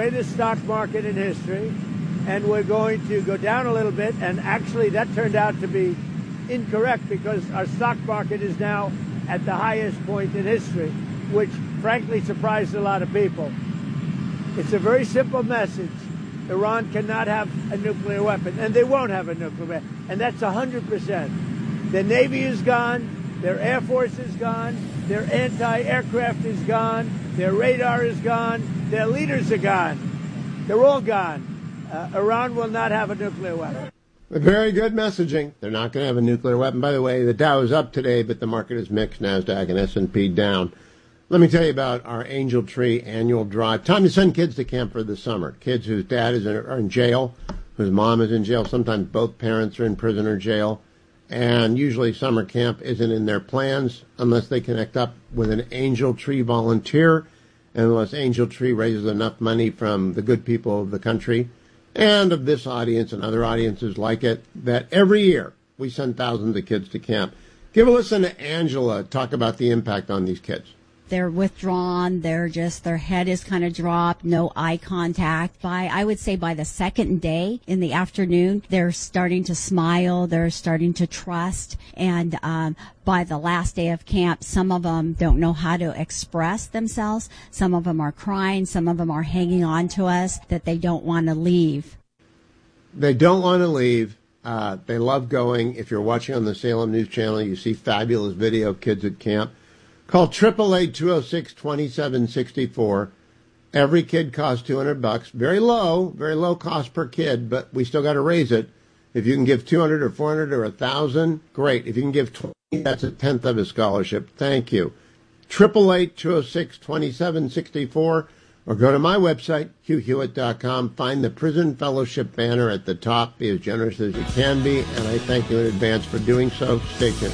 greatest stock market in history, and we're going to go down a little bit. And actually, that turned out to be incorrect because our stock market is now at the highest point in history, which frankly surprised a lot of people. It's a very simple message. Iran cannot have a nuclear weapon, and they won't have a nuclear weapon, and that's 100%. Their Navy is gone, their Air Force is gone, their anti-aircraft is gone, their radar is gone, their leaders are gone. They're all gone. Iran will not have a nuclear weapon. Very good messaging. They're not going to have a nuclear weapon. By the way, the Dow is up today, but the market is mixed. NASDAQ and S&P down. Let me tell you about our Angel Tree annual drive. Time to send kids to camp for the summer. Kids whose dad are in jail, whose mom is in jail. Sometimes both parents are in prison or jail. And usually summer camp isn't in their plans unless they connect up with an Angel Tree volunteer, and unless Angel Tree raises enough money from the good people of the country and of this audience and other audiences like it, that every year we send thousands of kids to camp. Give a listen to Angela talk about the impact on these kids. They're withdrawn. Their head is kind of dropped, no eye contact. I would say by the second day in the afternoon, they're starting to smile. They're starting to trust. And by the last day of camp, some of them don't know how to express themselves. Some of them are crying. Some of them are hanging on to us that they don't want to leave. They don't want to leave. They love going. If you're watching on the Salem News Channel, you see fabulous video of kids at camp. Call 888-206-2764. Every kid costs $200. Very low cost per kid, but we still got to raise it. If you can give 200 or 400 or 1,000, great. If you can give 20, that's a tenth of a scholarship. Thank you. 888-206-2764, or go to my website, hughhewitt.com. Find the Prison Fellowship banner at the top. Be as generous as you can be, and I thank you in advance for doing so. Stay tuned.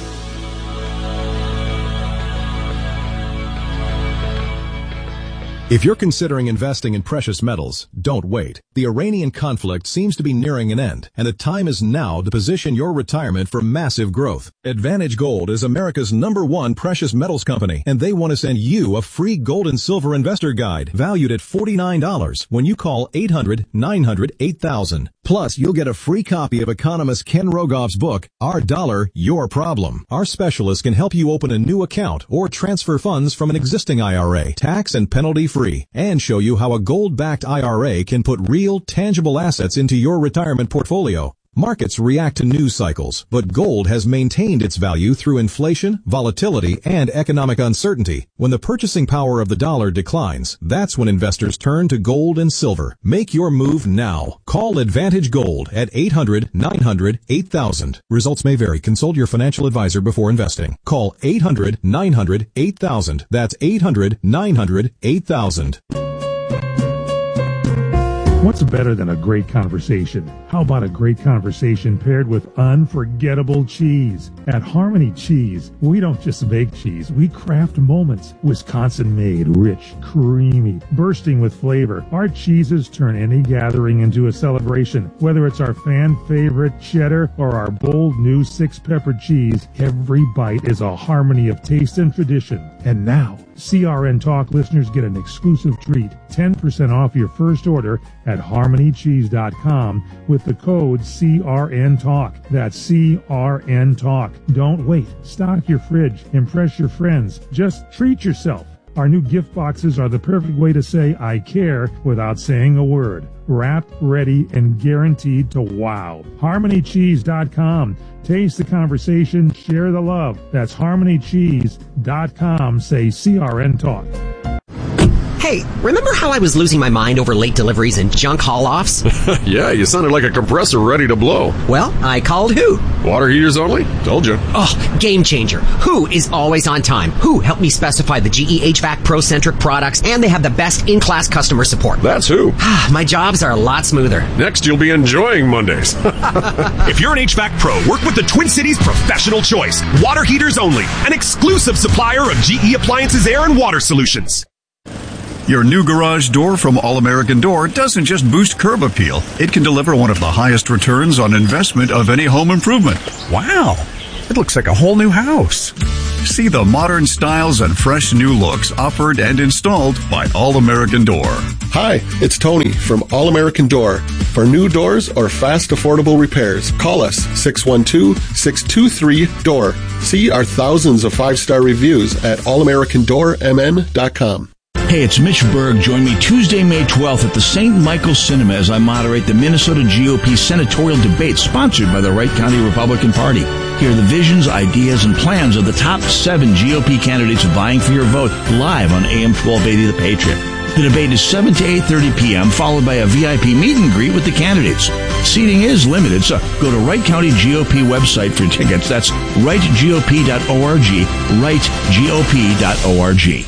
If you're considering investing in precious metals, don't wait. The Iranian conflict seems to be nearing an end, and the time is now to position your retirement for massive growth. Advantage Gold is America's #1 precious metals company, and they want to send you a free gold and silver investor guide valued at $49 when you call 800-900-8000. Plus, you'll get a free copy of economist Ken Rogoff's book, Our Dollar, Your Problem. Our specialists can help you open a new account or transfer funds from an existing IRA, tax and penalty-free, and show you how a gold-backed IRA can put real, tangible assets into your retirement portfolio. Markets react to news cycles, but gold has maintained its value through inflation, volatility, and economic uncertainty. When the purchasing power of the dollar declines, that's when investors turn to gold and silver. Make your move now. Call Advantage Gold at 800-900-8000. Results may vary. Consult your financial advisor before investing. Call 800-900-8000. That's 800-900-8000. What's better than a great conversation? How about a great conversation paired with unforgettable cheese? At Harmony Cheese, we don't just make cheese, we craft moments. Wisconsin-made, rich, creamy, bursting with flavor. Our cheeses turn any gathering into a celebration. Whether it's our fan-favorite cheddar or our bold new 6-pepper cheese, every bite is a harmony of taste and tradition. And now, CRN Talk listeners get an exclusive treat, 10% off your first order at harmonycheese.com with the code CRN Talk. That's CRN Talk. Don't wait. Stock your fridge. Impress your friends. Just treat yourself. Our new gift boxes are the perfect way to say I care without saying a word. Wrapped, ready, and guaranteed to wow. HarmonyCheese.com. Taste the conversation, share the love. That's HarmonyCheese.com. Say CRN Talk. Hey, remember how I was losing my mind over late deliveries and junk haul-offs? Yeah, you sounded like a compressor ready to blow. Well, I called Who. Water heaters only? Told you. Oh, game changer. Who is always on time. Who helped me specify the GE HVAC Pro-centric products, and they have the best in-class customer support. That's Who. My jobs are a lot smoother. Next, you'll be enjoying Mondays. If you're an HVAC pro, work with the Twin Cities Professional Choice. Water heaters only. An exclusive supplier of GE Appliances Air and Water Solutions. Your new garage door from All American Door doesn't just boost curb appeal. It can deliver one of the highest returns on investment of any home improvement. Wow. It looks like a whole new house. See the modern styles and fresh new looks offered and installed by All American Door. Hi, it's Tony from All American Door. For new doors or fast, affordable repairs, call us 612-623-DOOR. See our thousands of 5-star reviews at allamericandoormn.com. Hey, it's Mitch Berg. Join me Tuesday, May 12th at the St. Michael's Cinema as I moderate the Minnesota GOP senatorial debate sponsored by the Wright County Republican Party. Hear the visions, ideas, and plans of the top 7 GOP candidates vying for your vote live on AM 1280 The Patriot. The debate is 7 to 8:30 p.m., followed by a VIP meet and greet with the candidates. Seating is limited, so go to Wright County GOP website for tickets. That's wrightgop.org, wrightgop.org.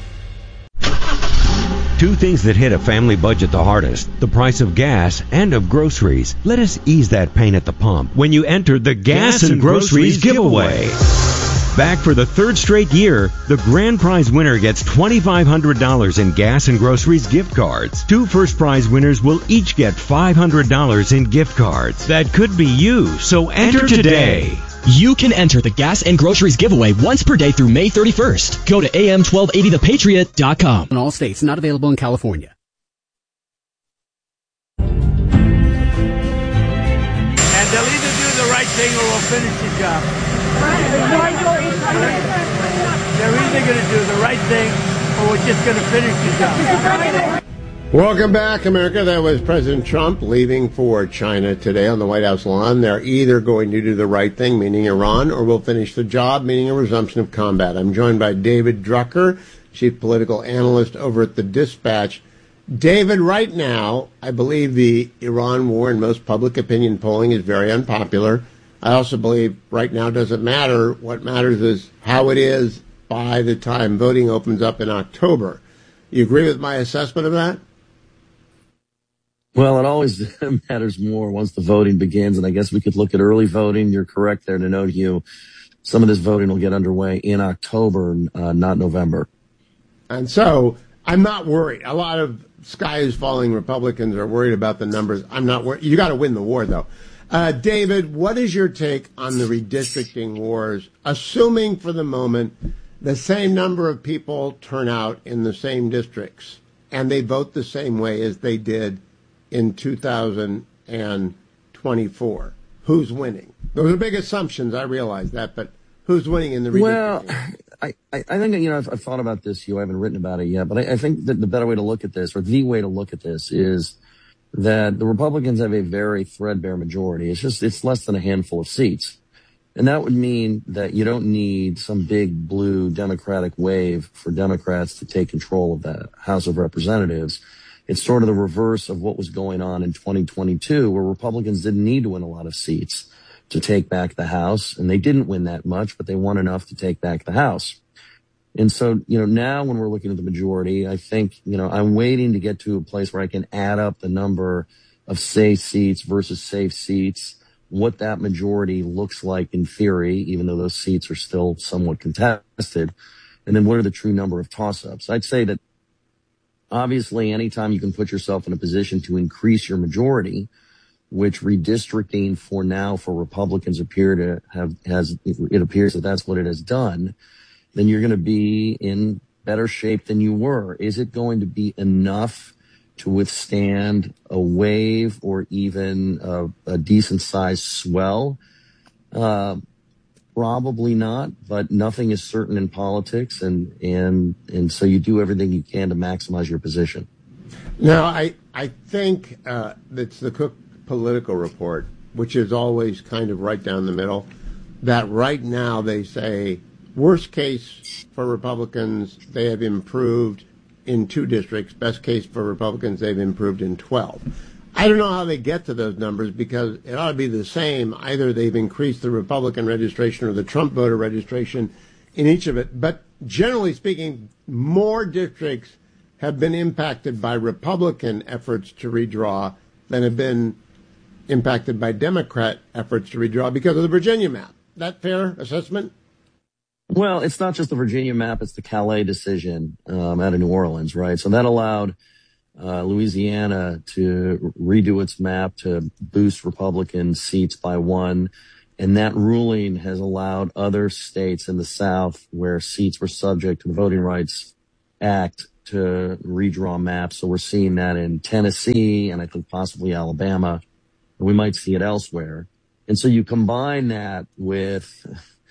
Two things that hit a family budget the hardest, the price of gas and of groceries. Let us ease that pain at the pump when you enter the Gas and Groceries giveaway. Back for the 3rd straight year, the grand prize winner gets $2,500 in Gas and Groceries gift cards. 2 first prize winners will each get $500 in gift cards. That could be you, so enter today. You can enter the Gas and Groceries giveaway once per day through May 31st. Go to am1280thepatriot.com. In all states, not available in California. And they'll either do the right thing or we'll finish the job. They're either going to do the right thing or we're just going to finish the job. Welcome back, America. That was President Trump leaving for China today on the White House lawn. They're either going to do the right thing, meaning Iran, or we'll finish the job, meaning a resumption of combat. I'm joined by David Drucker, chief political analyst over at the Dispatch. David, right now, I believe the Iran war in most public opinion polling is very unpopular. I also believe right now doesn't matter. What matters is how it is by the time voting opens up in October. You agree with my assessment of that? Well, it always matters more once the voting begins, and I guess we could look at early voting. You're correct there to note, Hugh. Some of this voting will get underway in October, not November. And so I'm not worried. A lot of sky is falling Republicans are worried about the numbers. I'm not worried. You got to win the war, though. David, what is your take on the redistricting wars, assuming for the moment the same number of people turn out in the same districts and they vote the same way as they did in 2024? Who's winning? Those are big assumptions, I realize that, but who's winning in the redistricting? Well, I think, I've thought about this, Hugh. I haven't written about it yet, but I think that the better way to look at this, or the way to look at this, is that the Republicans have a very threadbare majority. It's less than a handful of seats. And that would mean that you don't need some big blue Democratic wave for Democrats to take control of that House of Representatives. It's sort of the reverse of what was going on in 2022, where Republicans didn't need to win a lot of seats to take back the House. And they didn't win that much, but they won enough to take back the House. And so, now when we're looking at the majority, I think, I'm waiting to get to a place where I can add up the number of safe seats versus safe seats, what that majority looks like in theory, even though those seats are still somewhat contested. And then what are the true number of toss-ups? I'd say that obviously, anytime you can put yourself in a position to increase your majority, which redistricting for now for Republicans it appears that that's what it has done, then you're going to be in better shape than you were. Is it going to be enough to withstand a wave or even a decent sized swell? Probably not, but nothing is certain in politics, and so you do everything you can to maximize your position. Now, I think it's the Cook Political Report, which is always kind of right down the middle, that right now they say worst case for Republicans, they have improved in 2 districts. Best case for Republicans, they've improved in 12. I don't know how they get to those numbers because it ought to be the same. Either they've increased the Republican registration or the Trump voter registration in each of it. But generally speaking, more districts have been impacted by Republican efforts to redraw than have been impacted by Democrat efforts to redraw because of the Virginia map. That fair assessment? Well, it's not just the Virginia map, it's the Calais decision out of New Orleans, right? So that allowed Louisiana to redo its map to boost Republican seats by 1. And that ruling has allowed other states in the South where seats were subject to the Voting Rights Act to redraw maps. So we're seeing that in Tennessee and I think possibly Alabama. And we might see it elsewhere. And so you combine that with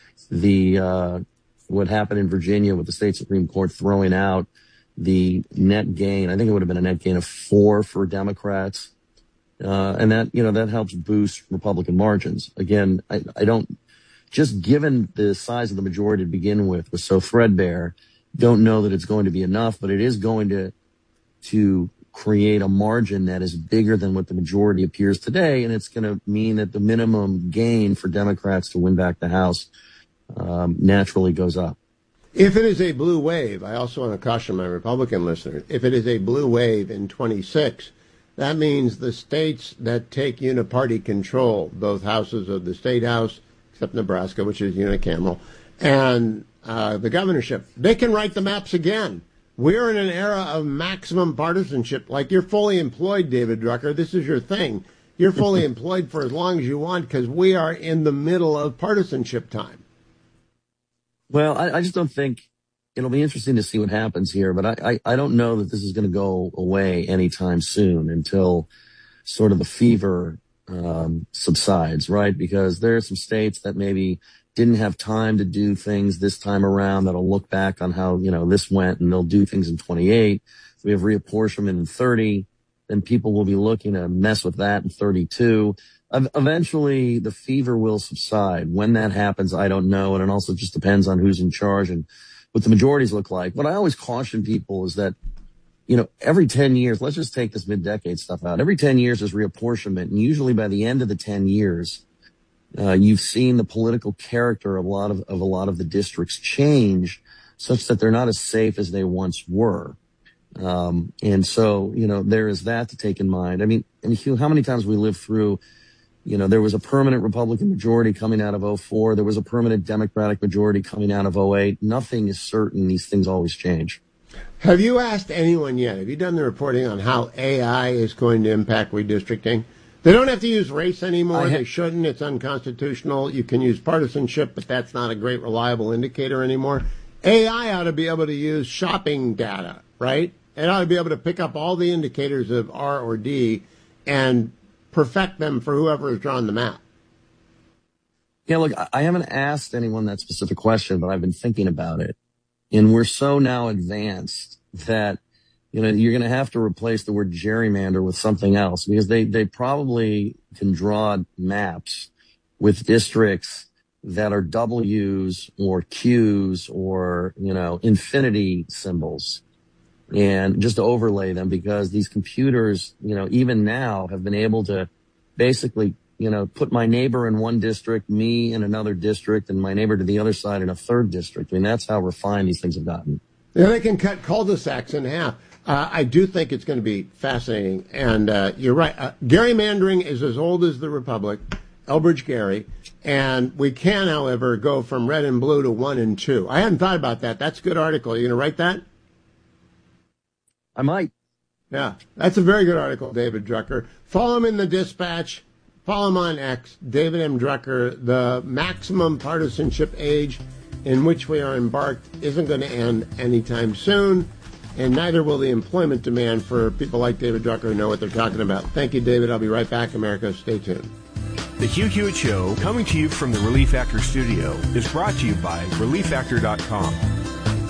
the what happened in Virginia with the state Supreme Court throwing out the net gain. I think it would have been a net gain of 4 for Democrats. And that, that helps boost Republican margins. Again, I don't, just given the size of the majority to begin with was so threadbare, don't know that it's going to be enough, but it is going to create a margin that is bigger than what the majority appears today. And it's going to mean that the minimum gain for Democrats to win back the House, naturally goes up. If it is a blue wave, I also want to caution my Republican listeners, if it is a blue wave in 26, that means the states that take uniparty control, both houses of the state house, except Nebraska, which is unicameral, and the governorship, they can write the maps again. We're in an era of maximum partisanship. Like, you're fully employed, David Drucker. This is your thing. You're fully employed for as long as you want because we are in the middle of partisanship time. Well, I just don't think it'll be interesting to see what happens here, but I don't know that this is going to go away anytime soon until sort of the fever subsides, right? Because there are some states that maybe didn't have time to do things this time around that'll look back on how, this went, and they'll do things in 28. We have reapportionment in 30. Then people will be looking to mess with that in 32. Eventually, the fever will subside. When that happens, I don't know. And it also just depends on who's in charge and what the majorities look like. What I always caution people is that, every 10 years, let's just take this mid-decade stuff out. Every 10 years is reapportionment. And usually by the end of the 10 years, you've seen the political character of a lot of the districts change such that they're not as safe as they once were. And so, there is that to take in mind. I mean, and Hugh, how many times we lived through, there was a permanent Republican majority coming out of 04. There was a permanent Democratic majority coming out of 08. Nothing is certain. These things always change. Have you asked anyone yet? Have you done the reporting on how AI is going to impact redistricting? They don't have to use race anymore. They shouldn't. It's unconstitutional. You can use partisanship, but that's not a great reliable indicator anymore. AI ought to be able to use shopping data, right? It ought to be able to pick up all the indicators of R or D and perfect them for whoever has drawn the map. Yeah, look, I haven't asked anyone that specific question, but I've been thinking about it. And we're so now advanced that, you're going to have to replace the word gerrymander with something else, because they probably can draw maps with districts that are W's or Q's or, infinity symbols, and just to overlay them, because these computers, even now have been able to basically, put my neighbor in one district, me in another district, and my neighbor to the other side in a third district. I mean, that's how refined these things have gotten. Yeah, they can cut cul-de-sacs in half. I do think it's going to be fascinating. And you're right. Gerrymandering is as old as the Republic, Elbridge Gerry. And we can, however, go from red and blue to 1 and 2. I hadn't thought about that. That's a good article. Are you going to write that? I might. Yeah, that's a very good article, David Drucker. Follow him in the Dispatch. Follow him on X, David M. Drucker. The maximum partisanship age in which we are embarked isn't going to end anytime soon, and neither will the employment demand for people like David Drucker who know what they're talking about. Thank you, David. I'll be right back, America. Stay tuned. The Hugh Hewitt Show, coming to you from the Relief Factor studio, is brought to you by ReliefFactor.com.